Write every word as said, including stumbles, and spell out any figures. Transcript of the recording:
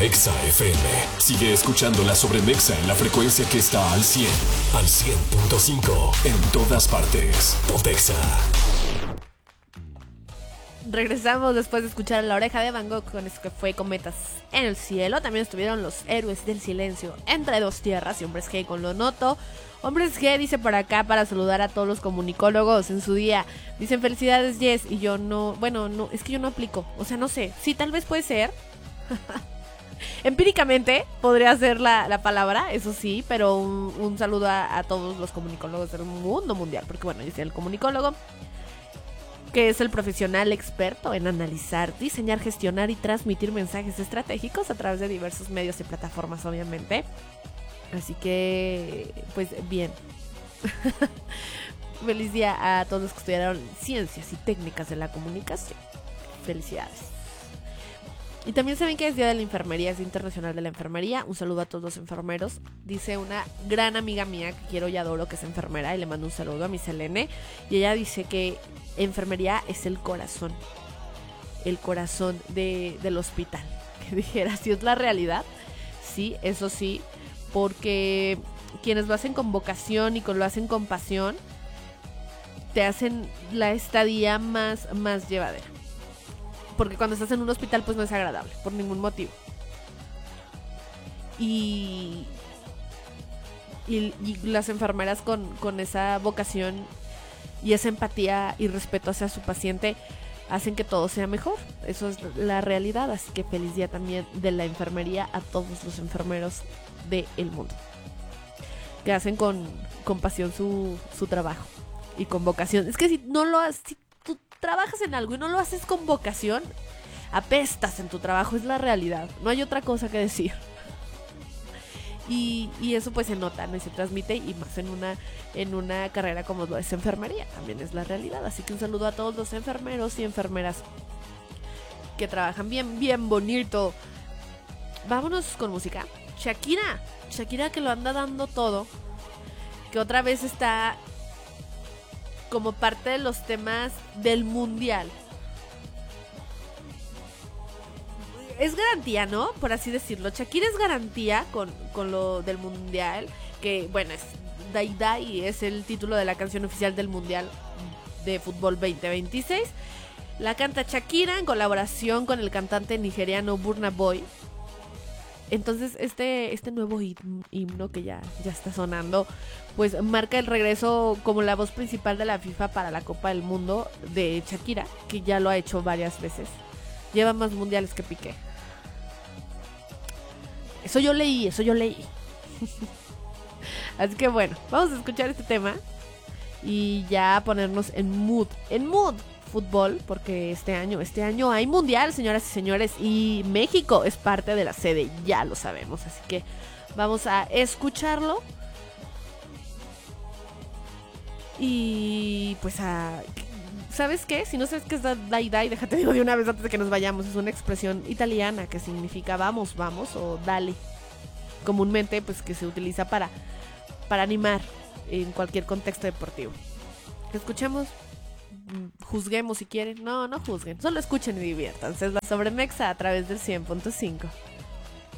Exa F M. Sigue escuchando la Sobremexa en la frecuencia que está al cien, al cien punto cinco, en todas partes. Pontexa. Regresamos después de escuchar La Oreja de Van Gogh con eso que fue Cometas en el Cielo. También estuvieron Los Héroes del Silencio, Entre Dos Tierras y Hombres G con Lo Noto. Hombres G dice por acá para saludar a todos los comunicólogos en su día. Dicen felicidades, Jess. Y yo no, bueno, no, es que yo no aplico. O sea, no sé. Sí, tal vez puede ser. Empíricamente podría ser la, la palabra, eso sí. Pero un, un saludo a, a todos los comunicólogos del mundo mundial. Porque bueno, yo soy el comunicólogo, que es el profesional experto en analizar, diseñar, gestionar y transmitir mensajes estratégicos a través de diversos medios y plataformas, obviamente. Así que, pues bien. Feliz día a todos los que estudiaron ciencias y técnicas de la comunicación. Felicidades. Y también saben que es Día de la Enfermería, es Día Internacional de la Enfermería. Un saludo a todos los enfermeros. Dice una gran amiga mía que quiero y adoro, que es enfermera, y le mando un saludo a mi Selene. Y ella dice que enfermería es el corazón. El corazón de, del hospital. Que dijera, si es la realidad. Sí, eso sí. Porque quienes lo hacen con vocación y con, lo hacen con pasión, te hacen la estadía más, más llevadera. Porque cuando estás en un hospital, pues no es agradable, por ningún motivo. Y, y, y las enfermeras con, con esa vocación y esa empatía y respeto hacia su paciente hacen que todo sea mejor. Eso es la realidad. Así que feliz día también de la enfermería a todos los enfermeros del mundo, que hacen con, con pasión su, su trabajo y con vocación. Es que si no lo haces, si tú trabajas en algo y no lo haces con vocación, apestas en tu trabajo, es la realidad, no hay otra cosa que decir. Y, y eso pues se nota, ¿no? Y se transmite, y más en una, en una carrera como lo es enfermería, también es la realidad. Así que un saludo a todos los enfermeros y enfermeras que trabajan bien, bien bonito. Vámonos con música. Shakira, Shakira que lo anda dando todo, que otra vez está como parte de los temas del mundial. Es garantía, ¿no? Por así decirlo. Shakira es garantía con, con lo del mundial, que bueno, es Dai Dai, es el título de la canción oficial del mundial de fútbol veinte veintiséis. La canta Shakira en colaboración con el cantante nigeriano Burna Boy. Entonces este, este nuevo himno que ya, ya está sonando, pues marca el regreso como la voz principal de la FIFA para la Copa del Mundo de Shakira, que ya lo ha hecho varias veces. Lleva más mundiales que Piqué. Eso yo leí, eso yo leí. Así que bueno, vamos a escuchar este tema y ya ponernos en mood, en mood fútbol, porque este año, este año hay mundial, señoras y señores, y México es parte de la sede, ya lo sabemos, así que vamos a escucharlo y pues a... ¿Sabes qué? Si no sabes qué es Dai Dai, déjate digo de una vez antes de que nos vayamos. Es una expresión italiana que significa vamos, vamos o dale. Comúnmente pues que se utiliza para, para animar en cualquier contexto deportivo. Escuchemos, juzguemos si quieren. No, no juzguen, solo escuchen y diviértanse. Es la Sobremexa a través del cien punto cinco.